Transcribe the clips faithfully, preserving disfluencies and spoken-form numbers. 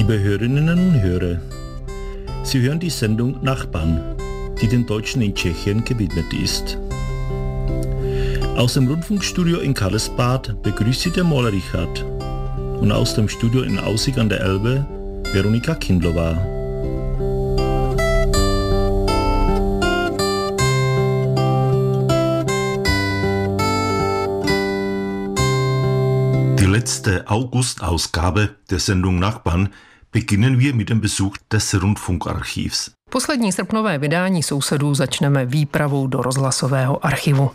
Liebe Hörerinnen und Hörer, Sie hören die Sendung Nachbarn, die den Deutschen in Tschechien gewidmet ist. Aus dem Rundfunkstudio in Karlsbad begrüßt Sie der Maler Richard und aus dem Studio in Aussig an der Elbe Veronika Kindlova. Die letzte August-Ausgabe der Sendung Nachbarn beginnen wir mit dem Besuch des Rundfunkarchivs. Poslední srpnové vydání Sousedů začneme výpravou do rozhlasového archivu.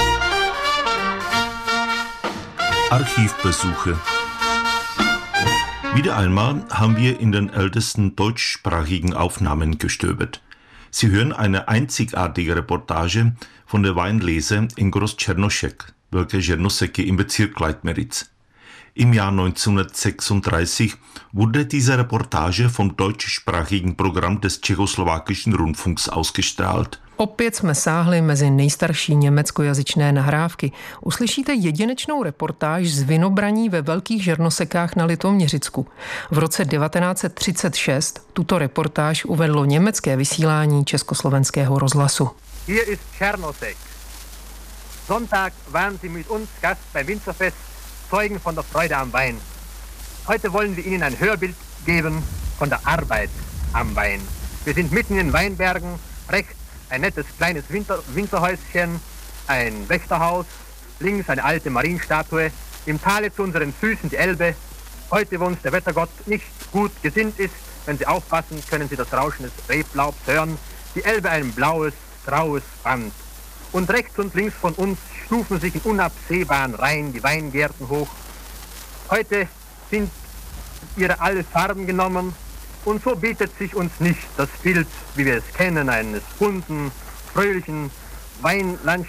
Archivbesuche. Wieder einmal haben wir in den ältesten deutschsprachigen Aufnahmen gestöbert. Sie hören eine einzigartige Reportage von der Weinlese in Groß-Czernošek, Velké Černoseky im Bezirk Leitmeritz. Im Jahr neunzehnhundertsechsunddreißig wurde diese Reportage vom deutschsprachigen Programm des tschechoslowakischen Rundfunks ausgestrahlt. Opět jsme sáhli mezi nejstarší německojazyčné nahrávky. Uslyšíte jedinečnou reportáž z vinobraní ve Velkých Žernosekách na Litoměřicku. V roce devatenáct set třicet šest tuto reportáž uvedlo německé vysílání Československého rozhlasu. Hier ist Černosek. Sonntag waren Sie mit uns Gast beim Winzerfest, Zeugen von der Freude am Wein. Heute wollen wir Ihnen ein Hörbild geben von der Arbeit am Wein. Wir sind mitten in den Weinbergen, rechts ein nettes kleines Winter- Winzerhäuschen, ein Wächterhaus, links eine alte Marienstatue, im Tale zu unseren Füßen die Elbe. Heute, wo uns der Wettergott nicht gut gesinnt ist, wenn Sie aufpassen, können Sie das Rauschen des Reblaubs hören. Die Elbe ein blaues, graues Band. Und rechts und links von uns stufen sich in unabsehbaren Reihen die Weingärten hoch. Heute sind ihre alle Farben genommen und so bietet sich uns nicht das Bild, wie wir es kennen, eines bunten, fröhlichen Weinlandschafts